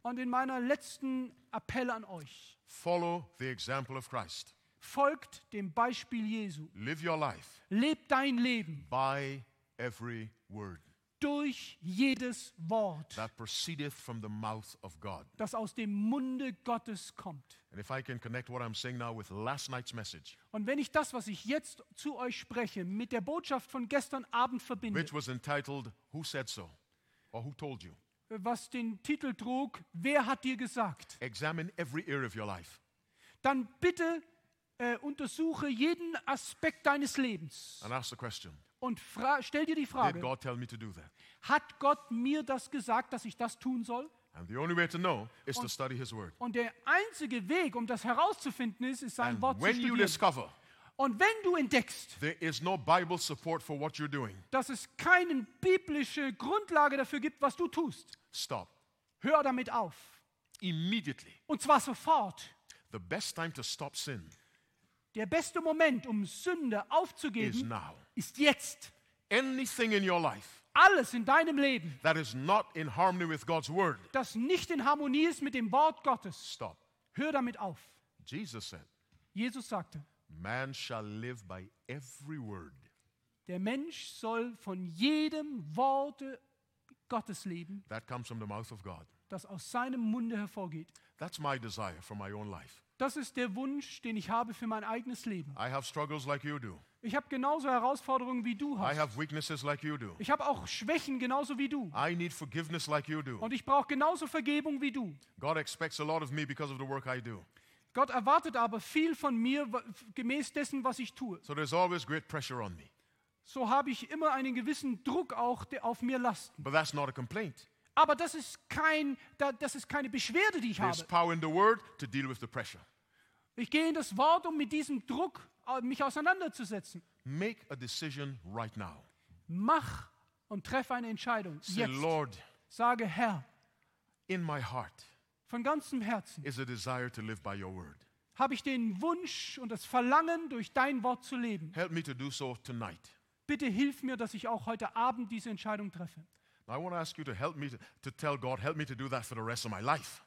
Und in meiner letzten Appell an euch: Follow the example of Christ. Folgt dem Beispiel Jesu. Live your life Lebt dein Leben by every word durch jedes Wort, that proceedeth from the mouth of God. das aus dem Munde Gottes kommt. And if I can connect what I'm saying now with last night's message, Und wenn ich das, was ich jetzt zu euch spreche, mit der Botschaft von gestern Abend verbinde, which was entitled, Who Said So? Or Who Told You? was den Titel trug, wer hat dir gesagt? Examine every area of your life Dann bitte untersuche jeden Aspekt deines Lebens and ask the question, und stell dir die did Frage, God tell me to do that? hat Gott mir das gesagt, dass ich das tun soll? And the only way to know is to study His Word. Und der einzige Weg, um das herauszufinden, ist sein And Wort zu when you studieren. discover Und wenn du entdeckst, there is no Bible support for what you're doing, dass es keine biblische Grundlage dafür gibt, was du tust, stop. hör damit auf. Immediately. Und zwar sofort. The best time to stop sin Der beste Moment, um Sünde is aufzugeben, now. ist jetzt. Anything in your life Alles in deinem Leben, that is not in harmony with God's Word, das nicht in Harmonie ist mit dem Wort Gottes, stop. hör damit auf. Jesus said, Jesus sagte, man shall live by every word der Mensch soll von jedem Worte Gottes leben, that comes from the mouth of God. das aus seinem Munde hervorgeht. That's my desire for my own life. Das ist der Wunsch, den ich habe für mein eigenes Leben. I have struggles like you do. Ich habe genauso Herausforderungen wie du I hast. have weaknesses like you do. Ich habe auch Schwächen genauso wie du. I need forgiveness like you do. Und ich brauche genauso Vergebung wie du. God expects a lot of me because of the work I do. Gott erwartet aber viel von mir gemäß dessen, was ich tue. So there's always great pressure on me. So habe ich immer einen gewissen Druck auch, der auf mir lastet. But that's not a complaint. Aber das ist keine Beschwerde, die ich There's habe. power in the Word to deal with the pressure. Ich gehe in das Wort, um mit diesem Druck mich auseinanderzusetzen. Make a decision right now. Mach und treffe eine Entscheidung. Say, Jetzt. Lord, Sage, Herr, in my heart von ganzem Herzen is a desire to live by your word. habe ich den Wunsch und das Verlangen, durch dein Wort zu leben. Help me to do so tonight. Bitte hilf mir, dass ich auch heute Abend diese Entscheidung treffe. Now, I want to ask you to help me to tell God, help me to do that for the rest of my life.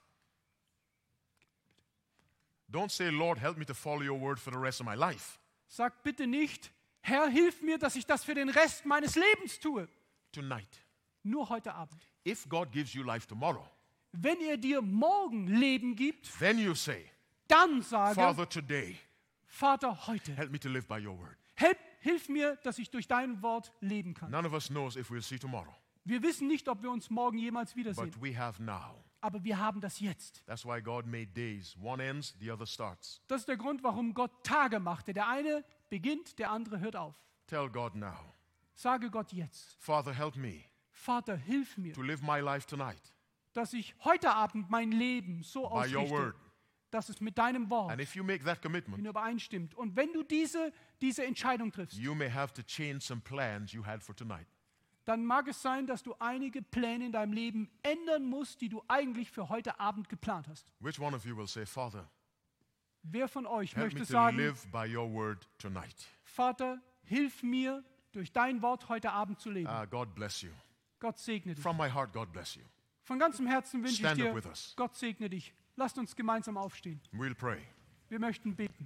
Don't say, Lord, help me to follow your word for the rest of my life. Sag bitte nicht, Herr, hilf mir, dass ich das für den Rest meines Lebens tue. Tonight. Nur heute Abend. If God gives you life tomorrow, Wenn er dir morgen Leben gibt, then you say, dann sage, Father, today, Vater, heute, help me to live by your word. hilf mir, dass ich durch dein Wort leben kann. None of us knows if we'll see tomorrow, Wir wissen nicht, ob wir uns morgen jemals wiedersehen, but we have now. aber wir haben das jetzt. That's why God made days. One ends, the other starts. Das ist der Grund, warum Gott Tage machte. Der eine beginnt, der andere hört auf. Tell God now, Sage Gott jetzt, Father, help me Vater, hilf mir, to live my life tonight dass ich heute Abend mein Leben so by your ausrichte, word. dass es mit deinem Wort And if you make that commitment, übereinstimmt. Und wenn du diese Entscheidung triffst, you may have to change some plans you had for tonight. dann mag es sein, dass du einige Pläne in deinem Leben ändern musst, die du eigentlich für heute Abend geplant hast. Which one of you will say, Father, Wer von euch help me möchte to sagen, live by your word tonight? Vater, hilf mir, durch dein Wort heute Abend zu leben. God bless you. Gott segne dich. From my heart, God bless you. Von ganzem Herzen wünsche ich Stand up dir, with us. Gott segne dich. Lasst uns gemeinsam aufstehen. We'll pray. Wir möchten beten.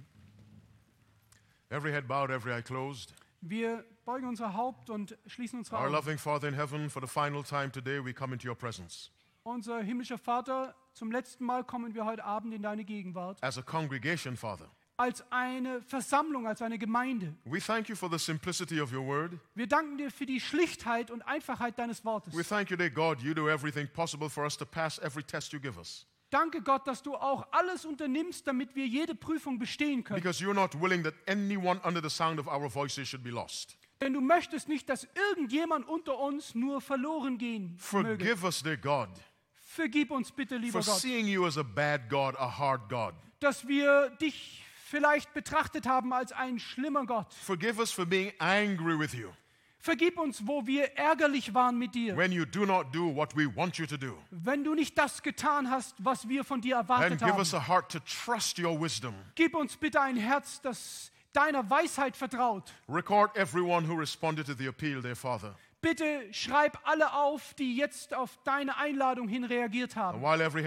Every head bowed, every eye closed. Wir beugen unser Haupt und schließen unsere Our Augen. loving Father in heaven, for the final time today, we come into your presence. Unser himmlischer Vater, zum letzten Mal kommen wir heute Abend in deine Gegenwart. As a congregation, Father, Als eine Versammlung, als eine Gemeinde. we thank you for the simplicity of your word. Wir danken dir für die Schlichtheit und Einfachheit deines Wortes. We thank you that, God, you do everything possible for us to pass every test you give us. Danke Gott, dass du auch alles unternimmst, damit wir jede Prüfung bestehen können. Because you're not willing that anyone under the sound of our voices should be lost. Denn du möchtest nicht, dass irgendjemand unter uns nur verloren gehen möge. Forgive us, dear God, Vergib uns bitte, lieber for Gott, seeing you as a bad God, a hard God. dass wir dich vielleicht betrachtet haben als ein schlimmer Gott. Forgive us for being angry with you Vergib uns, wo wir ärgerlich waren mit dir, when you do not do what we want you to do. wenn du nicht das getan hast, was wir von dir And erwartet give haben. us a heart to trust your wisdom. Gib uns bitte ein Herz, das deiner Weisheit vertraut. Record everyone who responded to the appeal, dear Father. Bitte schreib alle auf, die jetzt auf deine Einladung hin reagiert haben. And while every